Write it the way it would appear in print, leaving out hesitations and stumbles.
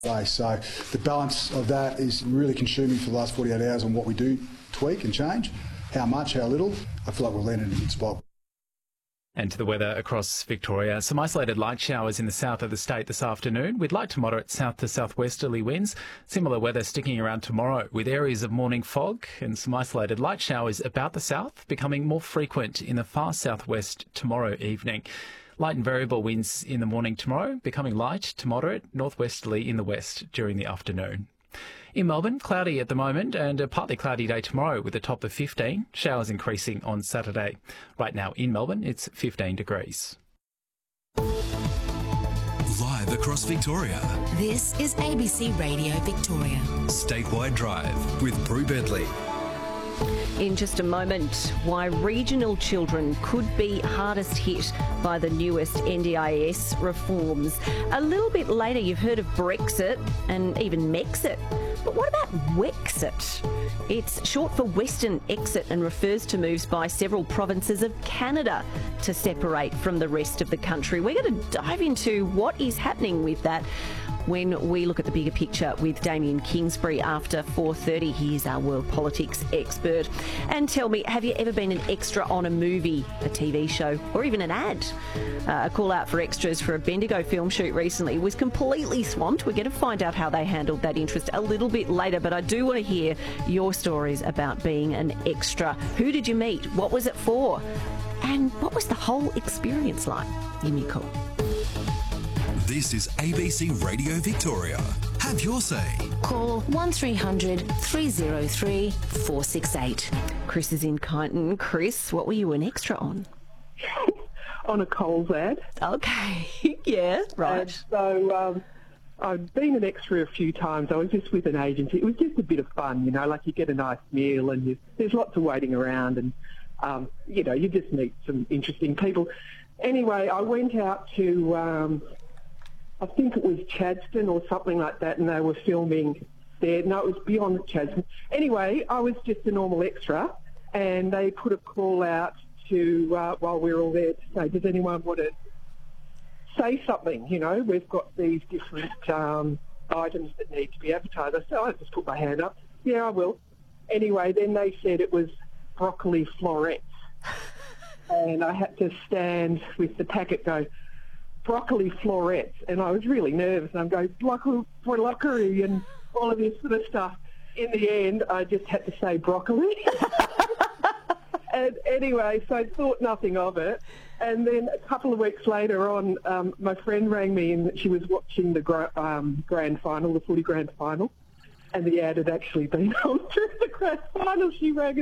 So the balance of that is really consuming for the last 48 hours on what we do tweak and change, how much, how little. I feel like we've landed in a good spot. And to the weather across Victoria. Some isolated light showers in the south of the state this afternoon with light to moderate south to southwesterly winds. Similar weather sticking around tomorrow with areas of morning fog and some isolated light showers about the south, becoming more frequent in the far southwest tomorrow evening. Light and variable winds in the morning tomorrow, becoming light to moderate northwesterly in the west during the afternoon. In Melbourne, cloudy at the moment and a partly cloudy day tomorrow with a top of 15. Showers increasing on Saturday. Right now in Melbourne, it's 15 degrees. Live across Victoria. This is ABC Radio Victoria. Statewide Drive with Prue Bedley. In just a moment, why regional children could be hardest hit by the newest NDIS reforms. A little bit later, you've heard of Brexit and even Mexit. But what about Wexit? It's short for Western Exit and refers to moves by several provinces of Canada to separate from the rest of the country. We're going to dive into what is happening with that when we look at the bigger picture with Damien Kingsbury after 4:30. He is our world politics expert. And tell me, have you ever been an extra on a movie, a TV show, or even an ad? A call out for extras for a Bendigo film shoot recently was completely swamped. We're going to find out how they handled that interest a little bit later, but I do want to hear your stories about being an extra. Who did you meet? What was it for? And what was the whole experience like? Give me a call. This is ABC Radio Victoria. Have your say. Call 1300 303 468. Chris is in Kyneton. Chris, what were you an extra on? On a Coles ad. Okay, yeah, right. And so I've been an extra a few times. I was just with an agency. It was just a bit of fun, you know, like you get a nice meal and there's lots of waiting around and, you know, you just meet some interesting people. Anyway, I went out to... I think it was Chadstone or something like that, and they were filming there. No, it was beyond Chadstone. Anyway, I was just a normal extra, and they put a call out to, while we were all there, to say, does anyone want to say something? You know, we've got these different items that need to be advertised. So I just put my hand up. Yeah, I will. Anyway, then they said it was broccoli florets, and I had to stand with the packet go, broccoli florets, and I was really nervous, and I'm going, broccoli and all of this sort of stuff. In the end, I just had to say broccoli. And anyway, so I thought nothing of it. And then a couple of weeks later on, my friend rang me, and she was watching the grand final, the footy grand final, and the ad had actually been on through the grand final. She rang